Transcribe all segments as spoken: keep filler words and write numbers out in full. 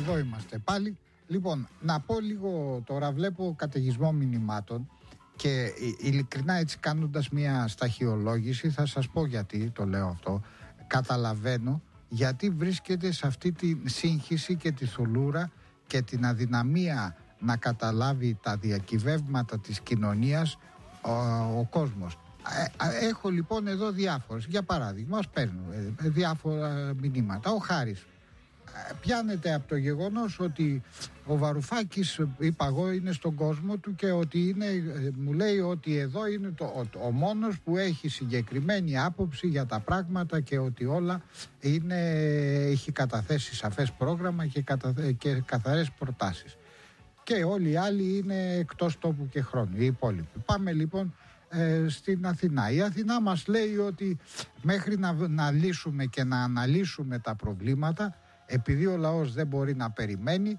εδώ είμαστε πάλι. Λοιπόν, να πω λίγο τώρα, βλέπω καταιγισμό μηνυμάτων και ειλικρινά έτσι κάνοντας μια σταχυολόγηση θα σας πω γιατί το λέω αυτό. Καταλαβαίνω γιατί βρίσκεται σε αυτή τη σύγχυση και τη θολούρα και την αδυναμία να καταλάβει τα διακυβεύματα της κοινωνίας ο, ο κόσμος. Έχω λοιπόν εδώ διάφορες, για παράδειγμα ας παίρνω διάφορα μηνύματα. Ο Χάρης πιάνεται από το γεγονός ότι ο Βαρουφάκης, είπα εγώ, είναι στον κόσμο του και ότι είναι, μου λέει ότι εδώ είναι το, ο, ο μόνος που έχει συγκεκριμένη άποψη για τα πράγματα και ότι όλα είναι, έχει καταθέσει σαφές πρόγραμμα και, καταθε, και καθαρές προτάσεις. Και όλοι οι άλλοι είναι εκτός τόπου και χρόνου, οι υπόλοιποι. Πάμε λοιπόν ε, στην Αθηνά. Η Αθηνά μας λέει ότι μέχρι να, να λύσουμε και να αναλύσουμε τα προβλήματα, επειδή ο λαός δεν μπορεί να περιμένει,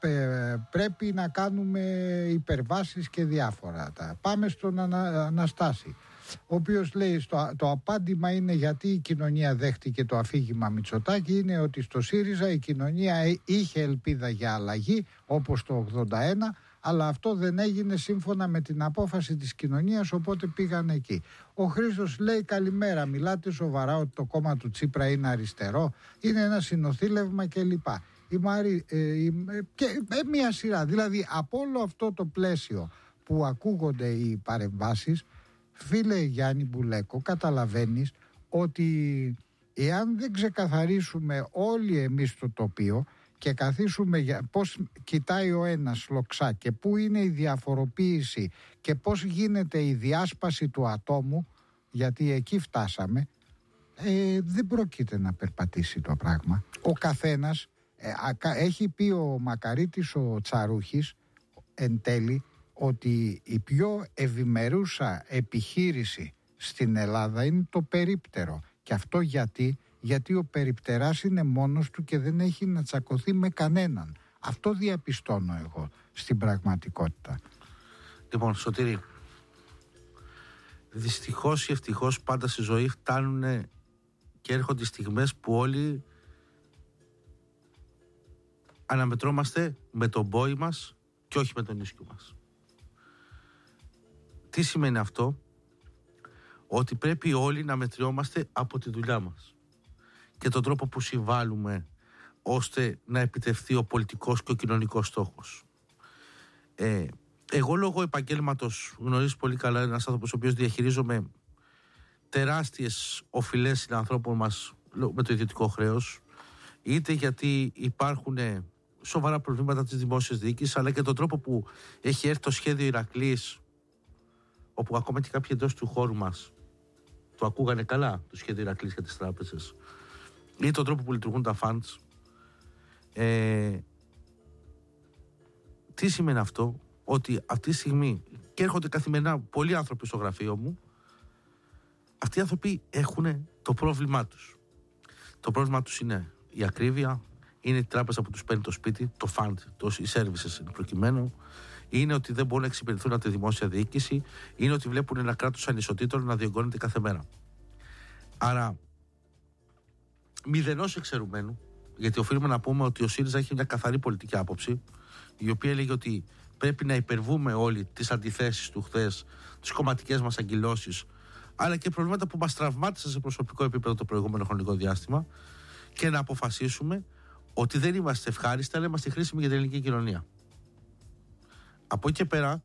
πρέπει να κάνουμε υπερβάσεις και διάφορα. Πάμε στον Ανα, Αναστάση, ο οποίος λέει στο, το απάντημα είναι γιατί η κοινωνία δέχτηκε το αφήγημα Μητσοτάκη, είναι ότι στο ΣΥΡΙΖΑ η κοινωνία είχε ελπίδα για αλλαγή όπως το ογδόντα ένα, αλλά αυτό δεν έγινε σύμφωνα με την απόφαση της κοινωνίας, οπότε πήγαν εκεί. Ο Χρήστος λέει καλημέρα, μιλάτε σοβαρά ότι το κόμμα του Τσίπρα είναι αριστερό, είναι ένα συνοθήλευμα κλπ. Η Μαρή, ε, ε, και ε, μια σειρά, δηλαδή από όλο αυτό το πλαίσιο που ακούγονται οι παρεμβάσεις, φίλε Γιάννη Μπουλέκο, καταλαβαίνεις ότι εάν δεν ξεκαθαρίσουμε όλοι εμείς το τοπίο και καθίσουμε για πώς κοιτάει ο ένας λοξά και πού είναι η διαφοροποίηση και πώς γίνεται η διάσπαση του ατόμου, γιατί εκεί φτάσαμε, ε, δεν πρόκειται να περπατήσει το πράγμα. Ο καθένας, ε, έχει πει ο Μακαρίτης ο Τσαρούχης εν τέλει ότι η πιο ευημερούσα επιχείρηση στην Ελλάδα είναι το περίπτερο. Και αυτό γιατί, γιατί ο περιπτεράς είναι μόνος του και δεν έχει να τσακωθεί με κανέναν. Αυτό διαπιστώνω εγώ στην πραγματικότητα. Λοιπόν, Σωτήρη, δυστυχώς ή ευτυχώς πάντα στη ζωή φτάνουν και έρχονται στιγμές που όλοι αναμετρώμαστε με τον πόη μας και όχι με τον ίσκιο μας. Τι σημαίνει αυτό? Ότι πρέπει όλοι να μετριόμαστε από τη δουλειά μας και τον τρόπο που συμβάλλουμε ώστε να επιτευχθεί ο πολιτικός και ο κοινωνικός στόχος. Ε, εγώ λόγω επαγγέλματος, γνωρίζεις πολύ καλά, ένας άνθρωπος ο οποίος διαχειρίζομαι τεράστιες οφειλές συνανθρώπων μας με το ιδιωτικό χρέος, είτε γιατί υπάρχουν σοβαρά προβλήματα της δημόσιας διοίκησης, αλλά και τον τρόπο που έχει έρθει το σχέδιο Ηρακλής, όπου ακόμα και κάποιοι εντός του χώρου μας το ακούγανε καλά, το σχέδιο Ηρακλής για τις τράπεζες, ή τον τρόπο που λειτουργούν τα funds. Ε, τι σημαίνει αυτό? Ότι αυτή τη στιγμή, και έρχονται καθημερινά πολλοί άνθρωποι στο γραφείο μου, αυτοί οι άνθρωποι έχουν το πρόβλημά τους. Το πρόβλημά τους είναι η ακρίβεια, είναι η τράπεζα που τους παίρνει το σπίτι, το fund, το, οι services προκειμένου, είναι ότι δεν μπορούν να εξυπηρετηθούν από τη δημόσια διοίκηση, είναι ότι βλέπουν ένα κράτος ανισοτήτων να διωγγώνεται κάθε μέρα. Άρα, μηδενός εξαιρουμένου, γιατί οφείλουμε να πούμε ότι ο ΣΥΡΙΖΑ έχει μια καθαρή πολιτική άποψη, η οποία έλεγε ότι πρέπει να υπερβούμε όλοι τις αντιθέσεις του χθες, τις κομματικές μας αγκυλώσεις, αλλά και προβλήματα που μας τραυμάτισαν σε προσωπικό επίπεδο το προηγούμενο χρονικό διάστημα, και να αποφασίσουμε ότι δεν είμαστε ευχάριστοι, αλλά είμαστε χρήσιμοι για την ελληνική κοινωνία. Από εκεί και πέρα,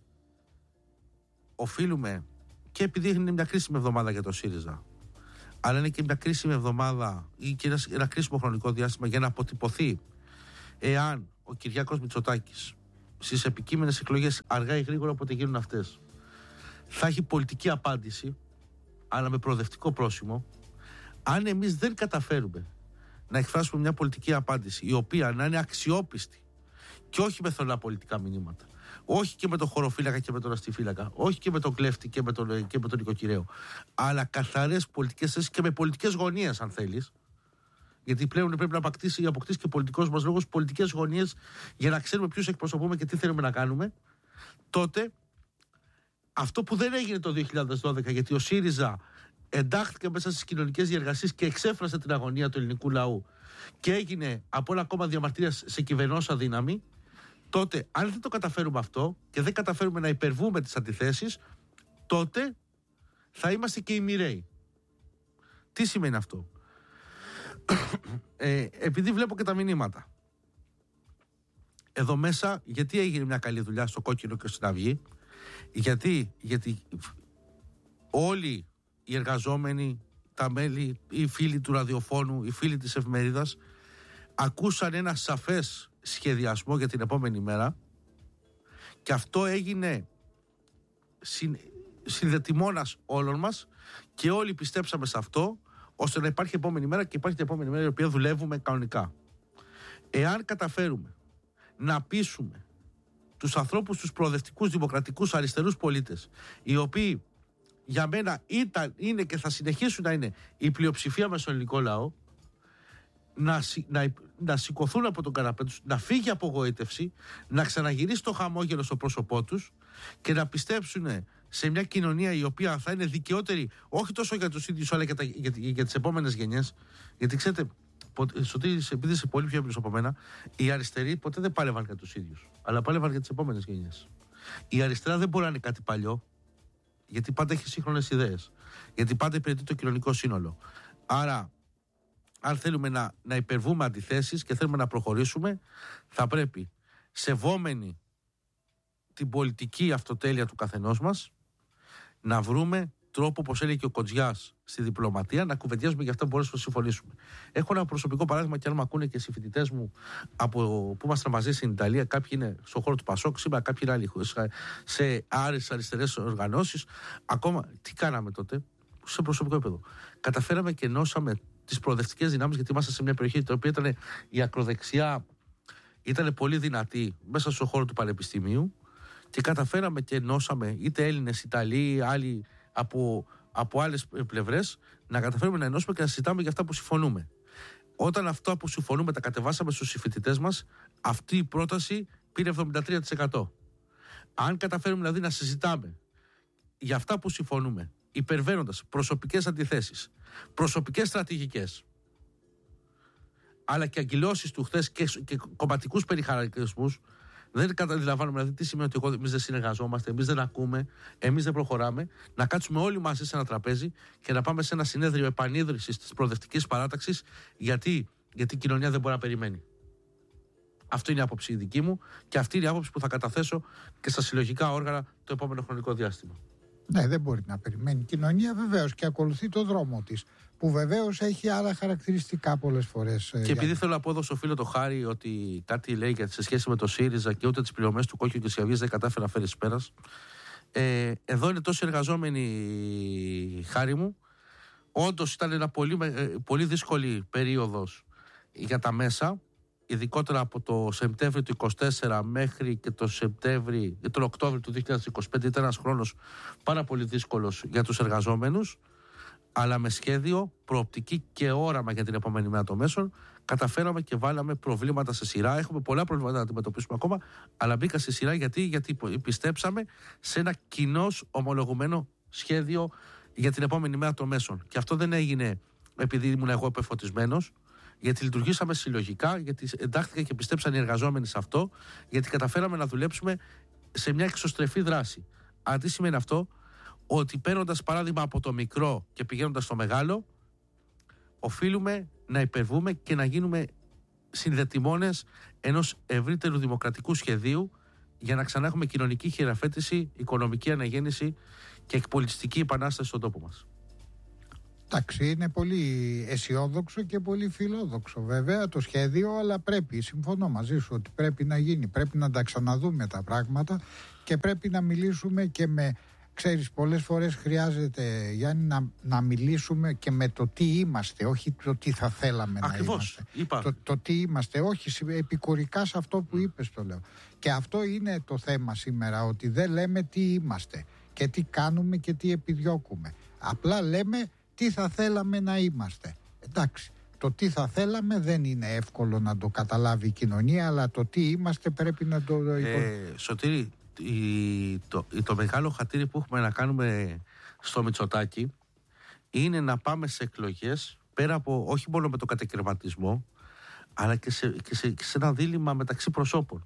οφείλουμε, και επειδή είναι μια κρίσιμη εβδομάδα για το ΣΥΡΙΖΑ, αλλά είναι και μια κρίσιμη εβδομάδα ή και ένα, ένα κρίσιμο χρονικό διάστημα για να αποτυπωθεί εάν ο Κυριάκος Μητσοτάκης στις επικείμενες εκλογές, αργά ή γρήγορα όποτε γίνουν αυτές, θα έχει πολιτική απάντηση, αλλά με προοδευτικό πρόσημο. Αν εμείς δεν καταφέρουμε να εκφράσουμε μια πολιτική απάντηση η οποία να είναι αξιόπιστη και όχι με θολά πολιτικά μηνύματα, όχι και με τον χωροφύλακα και με τον αστιφύλακα, όχι και με τον κλέφτη και με τον, και με τον νοικοκυρέο, αλλά καθαρές πολιτικές θέσεις και με πολιτικές γωνίες, αν θέλεις, γιατί πλέον πρέπει να αποκτήσει, αποκτήσει και πολιτικός μας λόγος πολιτικές γωνίες για να ξέρουμε ποιους εκπροσωπούμε και τι θέλουμε να κάνουμε, τότε αυτό που δεν έγινε το δύο χιλιάδες δώδεκα, γιατί ο ΣΥΡΙΖΑ εντάχθηκε μέσα στις κοινωνικές διεργασίες και εξέφρασε την αγωνία του ελληνικού λαού και έγινε από ένα κόμμα διαμαρτυρίας σε κυβερνώσα δύναμη, τότε αν δεν το καταφέρουμε αυτό και δεν καταφέρουμε να υπερβούμε τις αντιθέσεις, τότε θα είμαστε και οι μοιραίοι. Τι σημαίνει αυτό? ε, επειδή βλέπω και τα μηνύματα εδώ μέσα, γιατί έγινε μια καλή δουλειά στο Κόκκινο και στην Αυγή? Γιατί, γιατί όλοι οι εργαζόμενοι, τα μέλη, οι φίλοι του ραδιοφώνου, οι φίλοι της εφημερίδας ακούσαν ένα σαφές σχεδιασμό για την επόμενη μέρα, και αυτό έγινε συν, συνδετημόνας όλων μας, και όλοι πιστέψαμε σε αυτό, ώστε να υπάρχει επόμενη μέρα, και υπάρχει την επόμενη μέρα η οποία δουλεύουμε κανονικά. Εάν καταφέρουμε να πείσουμε τους ανθρώπους, τους προοδευτικούς, δημοκρατικούς, αριστερούς πολίτες, οι οποίοι για μένα ήταν, είναι και θα συνεχίσουν να είναι η πλειοψηφία με στον ελληνικό λαό, να, να, να σηκωθούν από τον καναπέ τους, να φύγει απογοήτευση, να ξαναγυρίσει το χαμόγελο στο πρόσωπό τους και να πιστέψουν σε μια κοινωνία η οποία θα είναι δικαιότερη όχι τόσο για τους ίδιους, αλλά για, τα, για, για τις επόμενες γενιές. Γιατί ξέρετε, Σωτήρης, επειδή είσαι πολύ πιο έμπειρος από μένα, οι αριστεροί ποτέ δεν πάλευαν για τους ίδιους, αλλά πάλευαν για τις επόμενες γενιές. Η αριστερά δεν μπορεί να είναι κάτι παλιό, γιατί πάντα έχει σύγχρονες ιδέες, γιατί πάντα υπηρετεί το κοινωνικό σύνολο. Άρα, αν θέλουμε να, να υπερβούμε αντιθέσεις και θέλουμε να προχωρήσουμε, θα πρέπει, σεβόμενοι την πολιτική αυτοτέλεια του καθενός μας, να βρούμε τρόπο, όπως έλεγε και ο Κοντζιάς στη διπλωματία, να κουβεντιάζουμε για αυτά που μπορούμε να συμφωνήσουμε. Έχω ένα προσωπικό παράδειγμα, και αν με ακούνε και οι συμφοιτητές μου από, που ήμασταν μαζί στην Ιταλία, κάποιοι είναι στον χώρο του Πασόκ, σήμερα κάποιοι είναι άλλοι σε άρες αριστερές οργανώσεις. Ακόμα, τι κάναμε τότε, σε προσωπικό επίπεδο? Καταφέραμε και ενώσαμε τις προοδευτικές δυνάμεις, γιατί ήμασταν σε μια περιοχή η οποία ήταν η ακροδεξιά, ήταν πολύ δυνατή μέσα στον χώρο του Πανεπιστημίου, και καταφέραμε και ενώσαμε είτε Έλληνες, Ιταλοί, άλλοι από, από άλλες πλευρές, να καταφέρουμε να ενώσουμε και να συζητάμε για αυτά που συμφωνούμε. Όταν αυτά που συμφωνούμε τα κατεβάσαμε στους συμφοιτητές μας, αυτή η πρόταση πήρε εβδομήντα τρία τοις εκατό. Αν καταφέρουμε δηλαδή να συζητάμε για αυτά που συμφωνούμε, υπερβαίνοντας προσωπικές αντιθέσεις, προσωπικές στρατηγικές, αλλά και αγκυλώσεις του χθες και, και κομματικούς περιχαρακτηρισμούς, δεν καταλαβαίνουμε δηλαδή τι σημαίνει ότι εμείς δεν συνεργαζόμαστε, εμείς δεν ακούμε, εμείς δεν προχωράμε. Να κάτσουμε όλοι μαζί σε ένα τραπέζι και να πάμε σε ένα συνέδριο επανίδρυσης της προοδευτικής παράταξης, γιατί, γιατί η κοινωνία δεν μπορεί να περιμένει. Αυτή είναι η άποψη δική μου, και αυτή είναι η άποψη που θα καταθέσω και στα συλλογικά όργανα το επόμενο χρονικό διάστημα. Ναι, δεν μπορεί να περιμένει η κοινωνία, βεβαίως, και ακολουθεί το δρόμο της, που βεβαίως έχει άλλα χαρακτηριστικά πολλές φορές. Και επειδή θέλω να πω εδώ στο φίλο το Χάρη ότι κάτι λέει σε σχέση με το ΣΥΡΙΖΑ και ούτε τις πληρωμές του Κόκκινου και της Αυγής δεν κατάφερε να φέρει εις πέρας. Ε, εδώ είναι τόσοι εργαζόμενοι, Χάρη μου. Όντως ήταν ένα πολύ, πολύ δύσκολη περίοδος για τα μέσα, ειδικότερα από το Σεπτέμβριο του είκοσι τέσσερα μέχρι και το Σεπτέμβριο, τον Οκτώβριο του δύο χιλιάδες είκοσι πέντε. Ήταν ένας χρόνος πάρα πολύ δύσκολος για τους εργαζόμενους, αλλά με σχέδιο, προοπτική και όραμα για την επόμενη μέρα των μέσων, καταφέραμε και βάλαμε προβλήματα σε σειρά. Έχουμε πολλά προβλήματα να αντιμετωπίσουμε ακόμα, αλλά μπήκα σε σειρά γιατί, γιατί πιστέψαμε σε ένα κοινώς ομολογουμένο σχέδιο για την επόμενη μέρα των μέσων. Και αυτό δεν έγινε επειδή ήμουν εγώ επεφωτισμένος, γιατί λειτουργήσαμε συλλογικά, γιατί εντάχθηκαν και πιστέψαν οι εργαζόμενοι σε αυτό, γιατί καταφέραμε να δουλέψουμε σε μια εξωστρεφή δράση. Αλλά τι σημαίνει αυτό? Ότι παίρνοντας παράδειγμα από το μικρό και πηγαίνοντας στο μεγάλο, οφείλουμε να υπερβούμε και να γίνουμε συνδετημόνες ενός ευρύτερου δημοκρατικού σχεδίου, για να ξανά έχουμε κοινωνική χειραφέτηση, οικονομική αναγέννηση και εκπολιτιστική επανάσταση στον τόπο μας. Εντάξει, είναι πολύ αισιόδοξο και πολύ φιλόδοξο βέβαια το σχέδιο, αλλά πρέπει, συμφωνώ μαζί σου, ότι πρέπει να γίνει, πρέπει να τα ξαναδούμε τα πράγματα και πρέπει να μιλήσουμε και με, ξέρεις, πολλές φορές χρειάζεται, Γιάννη, να, να μιλήσουμε και με το τι είμαστε, όχι το τι θα θέλαμε. Ακριβώς, να είμαστε. Το, το τι είμαστε, όχι επικουρικά σε αυτό που είπες το λέω. Και αυτό είναι το θέμα σήμερα, ότι δεν λέμε τι είμαστε και τι κάνουμε και τι επιδιώκουμε. Απλά λέμε τι θα θέλαμε να είμαστε. Εντάξει, το τι θα θέλαμε δεν είναι εύκολο να το καταλάβει η κοινωνία, αλλά το τι είμαστε πρέπει να το... Ε, Σωτήρη, η, το, το μεγάλο χατήρι που έχουμε να κάνουμε στο Μητσοτάκη είναι να πάμε σε εκλογές, πέρα από όχι μόνο με το κατακαιρματισμό, αλλά και σε, και, σε, και σε ένα δίλημμα μεταξύ προσώπων.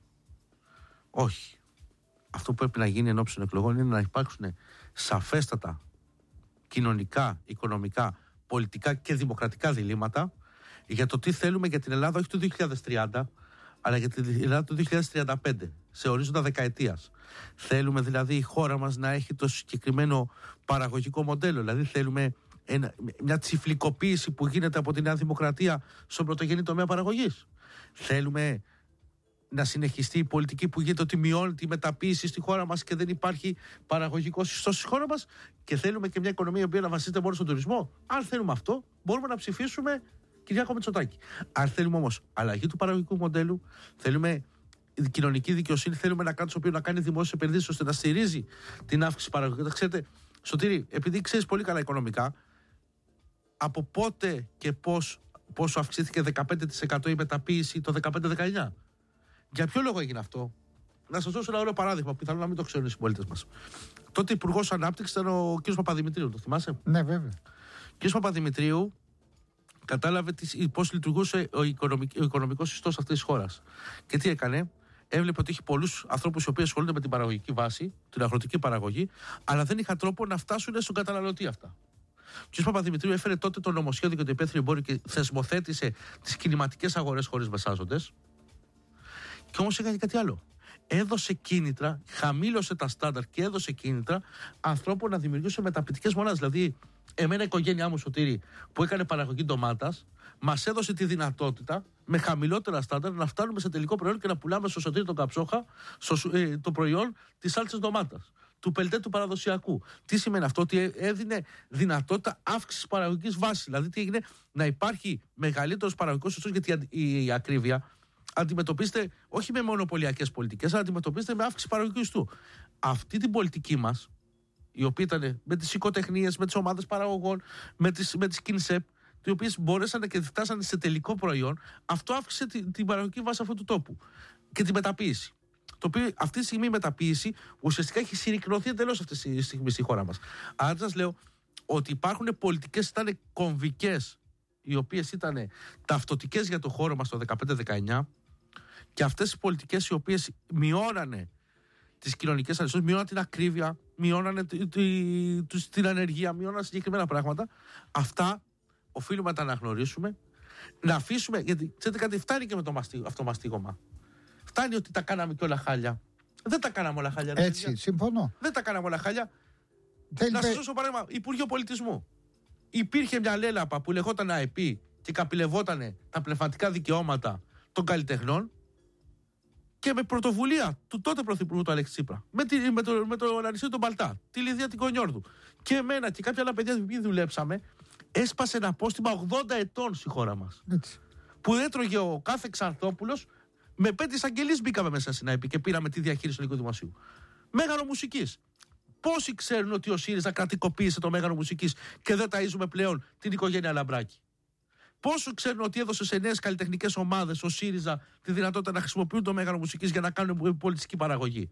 Όχι. Αυτό που πρέπει να γίνει ενώπιση των εκλογών είναι να υπάρξουν σαφέστατα κοινωνικά, οικονομικά, πολιτικά και δημοκρατικά διλήμματα για το τι θέλουμε για την Ελλάδα, όχι το δύο χιλιάδες τριάντα, αλλά για την Ελλάδα το δύο χιλιάδες τριάντα πέντε, σε ορίζοντα δεκαετίας. Θέλουμε δηλαδή η χώρα μας να έχει το συγκεκριμένο παραγωγικό μοντέλο, δηλαδή θέλουμε ένα, μια τσιφλικοποίηση που γίνεται από τη Νέα Δημοκρατία στον πρωτογενή τομέα παραγωγής. Θέλουμε να συνεχιστεί η πολιτική που γίνεται ότι μειώνει τη μεταποίηση στη χώρα μας και δεν υπάρχει παραγωγικό ιστός στη χώρα μας, και θέλουμε και μια οικονομία η οποία να βασίζεται μόνο στον τουρισμό. Αν θέλουμε αυτό, μπορούμε να ψηφίσουμε Κυριάκο Μητσοτάκη. Αν θέλουμε όμως αλλαγή του παραγωγικού μοντέλου, θέλουμε κοινωνική δικαιοσύνη, θέλουμε ένα κράτος το οποίο να κάνει δημόσιες επενδύσεις ώστε να στηρίζει την αύξηση παραγωγικής. Ξέρετε, Σωτήρη, επειδή ξέρεις πολύ καλά οικονομικά, από πότε και πώς, πόσο αυξήθηκε δεκαπέντε τοις εκατό η μεταποίηση το δεκαπέντε δεκαεννιά. Για ποιο λόγο έγινε αυτό? Να σας δώσω ένα ωραίο παράδειγμα, πιθανόν να μην το ξέρουν οι συμπολίτες μας. Τότε υπουργός ανάπτυξης ήταν ο κ. Παπαδημητρίου, το θυμάσαι? Ναι, βέβαια. Ο κ. Παπαδημητρίου κατάλαβε πώς λειτουργούσε ο, οικονομικ, ο οικονομικός ιστός αυτής της χώρας. Και τι έκανε? Έβλεπε ότι έχει πολλούς ανθρώπους οι οποίοι ασχολούνται με την παραγωγική βάση, την αγροτική παραγωγή, αλλά δεν είχαν τρόπο να φτάσουν στον καταναλωτή αυτά. Ο κ. Παπαδημητρίου έφερε τότε το νομοσχέδιο για το υπαίθριο εμπόριο και θεσμοθέτησε τις κινηματικές αγορές χωρίς μεσάζοντες. Και όμως έκανε κάτι άλλο. Έδωσε κίνητρα, χαμήλωσε τα στάνταρ και έδωσε κίνητρα ανθρώπων να δημιουργήσουν μεταποιητικές μονάδες. Δηλαδή, εμένα η οικογένειά μου, Σωτήρη, που έκανε παραγωγή ντομάτας, μας έδωσε τη δυνατότητα με χαμηλότερα στάνταρ να φτάνουμε σε τελικό προϊόν και να πουλάμε στο Σωτήρη τον Καψόχα στο, ε, το προϊόν της σάλτσας ντομάτας, του πελτέ του παραδοσιακού. Τι σημαίνει αυτό? Ότι έδινε δυνατότητα αύξησης παραγωγικής βάσης. Δηλαδή, τι έγινε? Να υπάρχει μεγαλύτερος παραγωγικός ιστός, γιατί η, η ακρίβεια αντιμετωπίζετε όχι με μονοπωλιακές πολιτικές, αλλά αντιμετωπίζετε με αύξηση παραγωγικού ιστού. Αυτή την πολιτική μας, η οποία ήταν με τις οικοτεχνίες, με τις ομάδες παραγωγών, με τις, με τις Κινσέπ, οι οποίες μπορέσαν και φτάσανε σε τελικό προϊόν, αυτό αύξησε την, την παραγωγική βάση αυτού του τόπου και τη μεταποίηση. Το οποίο αυτή τη στιγμή η μεταποίηση ουσιαστικά έχει συρρικνωθεί εντελώς αυτή τη στιγμή στη χώρα μας. Άρα σας λέω ότι υπάρχουν πολιτικές που ήταν κομβικές, οι οποίες ήταν ταυτοτικές για το χώρο μας το δεκαπέντε δεκαεννιά, και αυτές οι πολιτικές οι οποίες μειώνανε τις κοινωνικές ανισότητες, μειώνανε την ακρίβεια, μειώνανε τη, τη, τη, την ανεργία, μειώνανε συγκεκριμένα πράγματα. Αυτά οφείλουμε να τα αναγνωρίσουμε, να αφήσουμε, γιατί ξέρετε κάτι, φτάνει και με το μαστί, αυτό μαστίγωμα. Φτάνει ότι τα κάναμε και όλα χάλια. Δεν τα κάναμε όλα χάλια. Έτσι, ρε, συμφωνώ. Δεν τα κάναμε όλα χάλια. Θέλει να πέ... σας δώσω παράδειγμα, Υπουργείο Πολιτισμού. Υπήρχε μια λέλαπα που λεγόταν ΑΕΠ και καπηλευόταν τα πνευματικά δικαιώματα των καλλιτεχνών, και με πρωτοβουλία του τότε Πρωθυπουργού του Αλέξη Τσίπρα, με, τη, με, το, με τον Αριστείο τον Παλτά, τη Λιδία την Κονιόρδου και εμένα και κάποια άλλα παιδιά που δουλέψαμε, έσπασε ένα απόστημα ογδόντα ετών στη χώρα μας. Έτσι. Που έτρωγε ο κάθε Ξανθόπουλος, με πέντε εισαγγελείς μπήκαμε μέσα στην ΑΕΠ και πήραμε τη διαχείριση του ελληνικού δημοσίου. Μέγαρο μουσικής. Πόσοι ξέρουν ότι ο ΣΥΡΙΖΑ κρατικοποίησε το Μέγαρο μουσικής και δεν ταΐζουμε πλέον την οικογένεια Λαμπράκη? Πόσο ξέρουν ότι έδωσε σε νέες καλλιτεχνικές ομάδες ο ΣΥΡΙΖΑ τη δυνατότητα να χρησιμοποιούν το Μέγαρο μουσικής για να κάνουν πολιτιστική παραγωγή?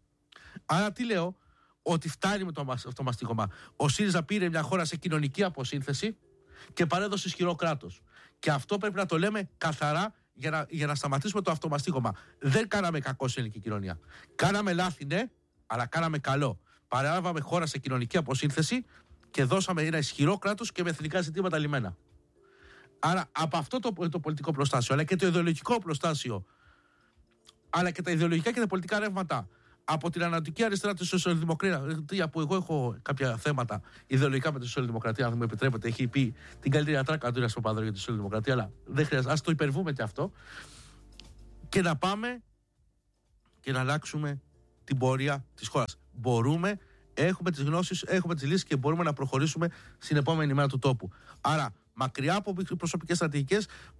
Άρα τι λέω? Ότι φτάνει με το αυτό μαστίγωμα. Ο ΣΥΡΙΖΑ πήρε μια χώρα σε κοινωνική αποσύνθεση και παρέδωσε ισχυρό κράτος. Και αυτό πρέπει να το λέμε καθαρά για να, για να σταματήσουμε το αυτομαστίγωμα. Δεν κάναμε κακό στην ελληνική κοινωνία. Κάναμε λάθη, ναι, αλλά κάναμε καλό. Παρέλαβαμε χώρα σε κοινωνική αποσύνθεση και δώσαμε ένα ισχυρό κράτος και με εθνικά ζητήματα λυμμένα. Άρα από αυτό το, το πολιτικό προστάσιο, αλλά και το ιδεολογικό προστάσιο, αλλά και τα ιδεολογικά και τα πολιτικά ρεύματα από την ανατολική αριστερά τη σοσιαλδημοκρατία, που εγώ έχω κάποια θέματα ιδεολογικά με τη σοσιαλδημοκρατία, αν μου επιτρέπετε, έχει πει την καλύτερη ατράκα του Ιράς Παπανδρέου για τη σοσιαλδημοκρατία, αλλά δεν χρειάζεται, ας το υπερβούμε και αυτό, και να πάμε και να αλλάξουμε την πορεία της χώρας. Μπορούμε, έχουμε τις γνώσεις, έχουμε τις λύσεις και μπορούμε να προχωρήσουμε στην επόμενη μέρα του τόπου. Άρα, μακριά από προσωπικές στρατηγικές,